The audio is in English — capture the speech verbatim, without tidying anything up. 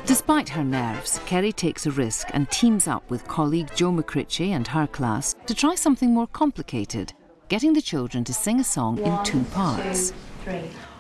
Despite her nerves, Kerry takes a risk and teams up with colleague Jo McCritchie and her class to try something more complicated, getting the children to sing a song in two parts. Two, three.